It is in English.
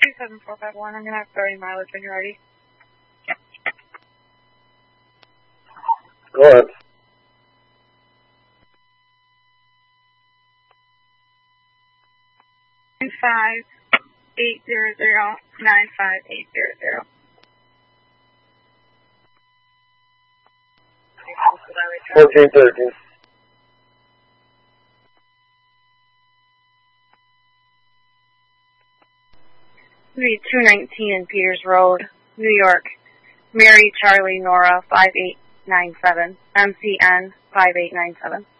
27451. I'm going to have 30 mileage when you're ready. Go ahead. $5,800,95800. 1413. Be 219 in Peters Road, New York. Mary Charlie Nora 5897. MCN 5897.